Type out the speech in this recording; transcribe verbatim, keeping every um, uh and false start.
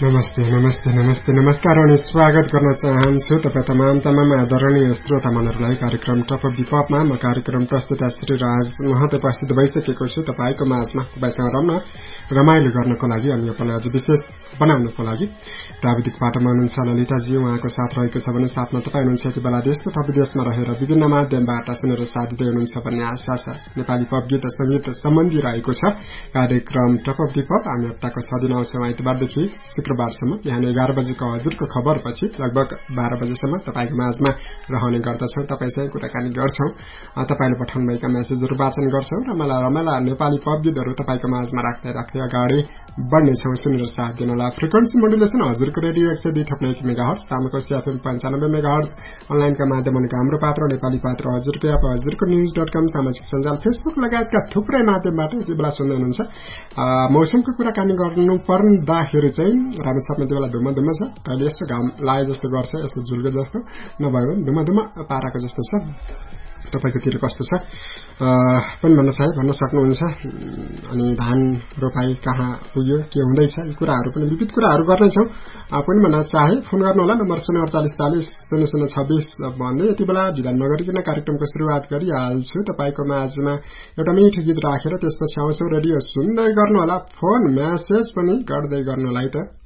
नमस्ते नमस्ते नमस्ते नमस्कार अनि स्वागत गर्न चाहन्छु तपाईं तमाम तमाम आदरणीय श्रोता मनहरूलाई कार्यक्रम टप अफ द पपमा। म कार्यक्रम प्रस्तुता श्री राज महत उपस्थित भइसकेको छु तपाईको माझमा तपाईसँग रम्न रमाइलो गर्नको लागि अनि यसलाई अझ विशेष बनाउनको लागि। प्राविधिक पाटोमा हुनुहुन्छ ललिताजी, उहाँको साथ रहेको छ भने साथमा तपाईँ हुनुहुन्छ यति बेला देश तथा विदेशमा रहेर विभिन्न माध्यमबाट सुनेर साथ दिँदै हुनुहुन्छ भन्ने आशा छ। नेपाली पप गीत संगीत सम्बन्धी रहेको छ कार्यक्रम टप अफ द पप। हामी हप्ताको छ दिन आउँछौं आइतबारदेखि शुक्रबारसम्म बिहान एघार बजेको हजुरको खबरपछि लगभग बाह्र बजेसम्म तपाईको माझमा रहने गर्दछौं। तपाईसँग कुराकानी गर्छौं, तपाईले पठाउनुभएका मेसेजहरू वाचन गर्छौं र मलाई रमाइला नेपाली पप गीतहरू तपाईको माझमा राख्दै राख्दै अगाडि बढ्नेछौं। सुनेर साथ दिनुहोला। फ्रिक्वेन्सी मोडुलेसन हजुरको रेडियो एक सय दुई थप्ने एक मेगाहर्ज, तामाकोसी एफएम पन्चानब्बे मेगाहर्ज, अनलाइनका माध्यमबाट हाम्रो पात्र नेपाली पात्र हजुरको एप हजुरको न्यूज डट कम, सामाजिक सञ्जाल फेसबुक लगायतका थुप्रै माध्यमबाट यति बेला सुन्दै हुनुहुन्छ। मौसमको कुराकानी गर्नु पर्दाखेरि चाहिँ रामेछापमा यति बेला धुम्म धुम्म छ। कहिले यसो घाम लागे जस्तो गर्छ, यसो झुल्के जस्तो नभए पनि धुम्म धुम्म पाराको जस्तो छ। तपाईकोतिर कस्तो छ पनि भन्न चाहे भन्न सक्नुहुन्छ। अनि धान रोपाई कहाँ पुग्यो, के हुँदैछ, यी कुराहरू पनि विविध कुराहरू गर्नेछौँ पनि भन्न चाहे। फोन गर्नुहोला नम्बर शून्य अडचालिस चालिस शून्य शून्य छब्बिस भन्दै यति बेला ढिला नगरिकन कार्यक्रमको शुरूआत गरिहाल्छु। तपाईँको माझमा एउटा मिठो गीत राखेर त्यसपछि आउँछौँ। रेडियो सुन्दै गर्नुहोला, फोन म्यासेज पनि गर्दै गर्नुहोला है त।